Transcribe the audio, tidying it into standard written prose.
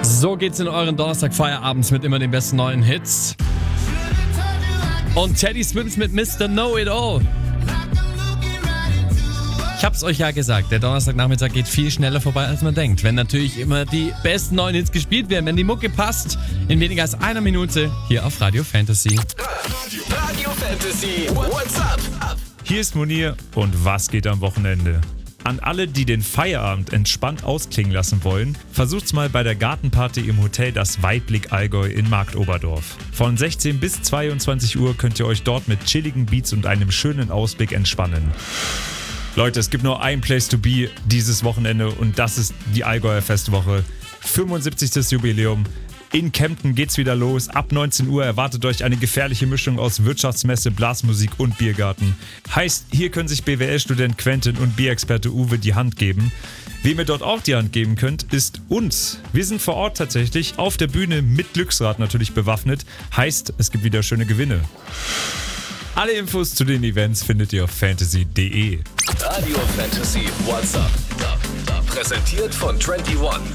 So geht's in euren Donnerstag-Feierabends mit immer den besten neuen Hits. Und Teddy Swims mit Mr. Know-It-All. Ich hab's euch ja gesagt, der Donnerstagnachmittag geht viel schneller vorbei, als man denkt. Wenn natürlich immer die besten neuen Hits gespielt werden, wenn die Mucke passt, in weniger als einer Minute hier auf Radio Fantasy. Radio Fantasy, what's up? Hier ist Munir und was geht am Wochenende? An alle, die den Feierabend entspannt ausklingen lassen wollen, versucht's mal bei der Gartenparty im Hotel Das Weitblick Allgäu in Marktoberdorf. Von 16 bis 22 Uhr könnt ihr euch dort mit chilligen Beats und einem schönen Ausblick entspannen. Leute, es gibt nur ein Place to be dieses Wochenende und das ist die Allgäuer Festwoche. 75. Jubiläum. In Kempten geht's wieder los. Ab 19 Uhr erwartet euch eine gefährliche Mischung aus Wirtschaftsmesse, Blasmusik und Biergarten. Heißt, hier können sich BWL-Student Quentin und Bierexperte Uwe die Hand geben. Wem ihr dort auch die Hand geben könnt, ist uns. Wir sind vor Ort tatsächlich auf der Bühne mit Glücksrad natürlich bewaffnet. Heißt, es gibt wieder schöne Gewinne. Alle Infos zu den Events findet ihr auf fantasy.de. Radio Fantasy, what's up? Präsentiert von 21.